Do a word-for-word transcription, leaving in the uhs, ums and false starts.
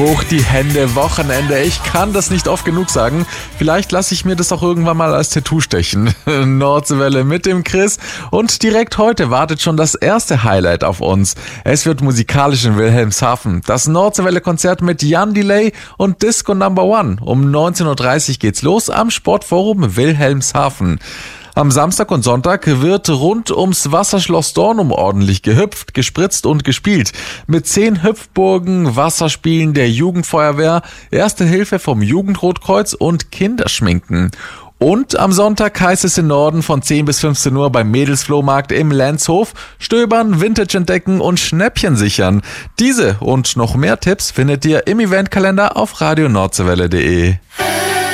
Hoch die Hände, Wochenende. Ich kann das nicht oft genug sagen. Vielleicht lasse ich mir das auch irgendwann mal als Tattoo stechen. Nordseewelle mit dem Chris. Und direkt heute wartet schon das erste Highlight auf uns. Es wird musikalisch in Wilhelmshaven. Das Nordseewelle-Konzert mit Jan Delay und Disco Number One. Um neunzehn Uhr dreißig geht's los am Sportforum Wilhelmshaven. Am Samstag und Sonntag wird rund ums Wasserschloss Dornum ordentlich gehüpft, gespritzt und gespielt. Mit zehn Hüpfburgen, Wasserspielen der Jugendfeuerwehr, Erste Hilfe vom Jugendrotkreuz und Kinderschminken. Und am Sonntag heißt es im Norden von zehn bis fünfzehn Uhr beim Mädelsflohmarkt im Lenzhof stöbern, Vintage entdecken und Schnäppchen sichern. Diese und noch mehr Tipps findet ihr im Eventkalender auf radio nordseewelle punkt de.